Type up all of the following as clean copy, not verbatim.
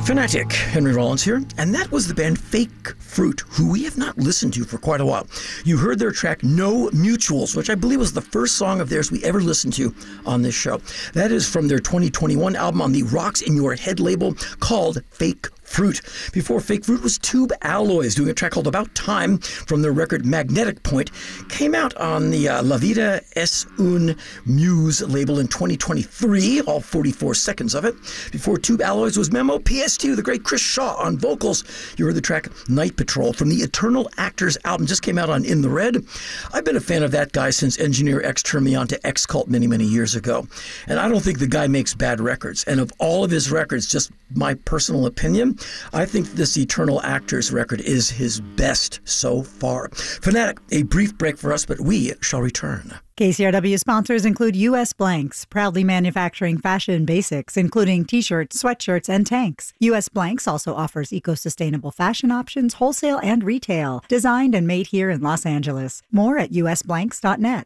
Fanatic, Henry Rollins here, and that was the band Fake Fruit, who we have not listened to for quite a while. You heard their track No Mutuals, which I believe was the first song of theirs we ever listened to on this show. That is from their 2021 album on the Rocks in Your Head label called Fake Fruit. Before Fake Fruit was Tube Alloys, doing a track called About Time from their record Magnetic Point. Came out on the La Vida es un Muse label in 2023, all 44 seconds of it. Before Tube Alloys was Memo PS2, the great Chris Shaw on vocals. You heard the track Night Patrol from the Eternal Actors album, just came out on In the Red. I've been a fan of that guy since Engineer X turned me on to X-Cult many, many years ago. And I don't think the guy makes bad records. And of all of his records, just my personal opinion, I think this Eternal Actors record is his best so far. Fanatic, a brief break for us, but we shall return. KCRW sponsors include U.S. Blanks, proudly manufacturing fashion basics, including t-shirts, sweatshirts, and tanks. U.S. Blanks also offers eco-sustainable fashion options, wholesale and retail, designed and made here in Los Angeles. More at usblanks.net.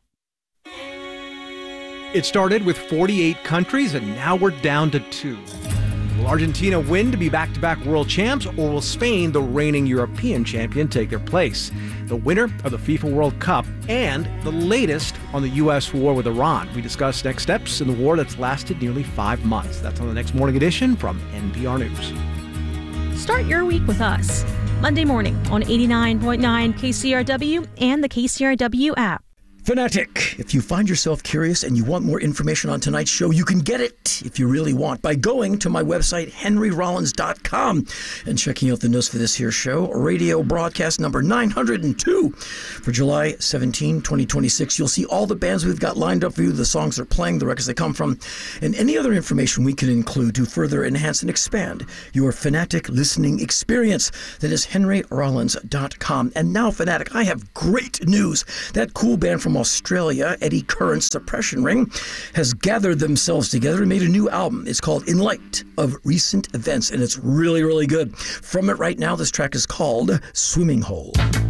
It started with 48 countries, and now we're down to 2. Will Argentina win to be back-to-back world champs, or will Spain, the reigning European champion, take their place? The winner of the FIFA World Cup and the latest on the U.S. war with Iran. We discuss next steps in the war that's lasted nearly 5 months. That's on the next morning edition from NPR News. Start your week with us. Monday morning on 89.9 KCRW and the KCRW app. Fanatic, if you find yourself curious and you want more information on tonight's show, you can get it, if you really want, by going to my website, henryrollins.com, and checking out the notes for this here show, radio broadcast number 902 for July 17, 2026. You'll see all the bands we've got lined up for you, the songs they're playing, the records they come from, and any other information we can include to further enhance and expand your Fanatic listening experience. That is henryrollins.com. And now, Fanatic, I have great news. That cool band from Australia, Eddie Current's Suppression Ring, has gathered themselves together and made a new album. It's called In Light of Recent Events, and it's really, really good. From it right now, this track is called Swimming Hole.